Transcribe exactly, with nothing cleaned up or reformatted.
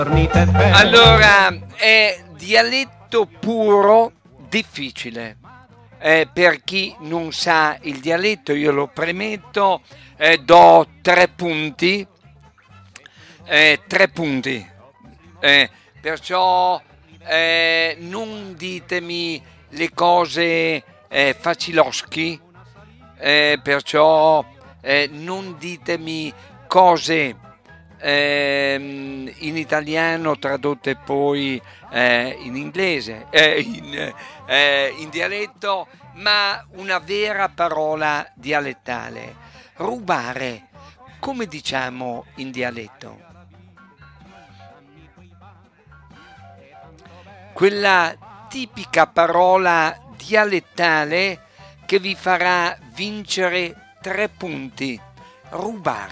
Allora, è dialetto puro difficile. Eh, per chi non sa il dialetto, io lo premetto, eh, do tre punti, eh, tre punti. Eh, perciò eh, non ditemi le cose eh, faciloschi, eh, perciò eh, non ditemi cose ehm, in italiano tradotte poi eh, in inglese, eh, in, eh, in dialetto, ma una vera parola dialettale. Rubare, come diciamo in dialetto? Quella tipica parola dialettale che vi farà vincere tre punti. Rubare.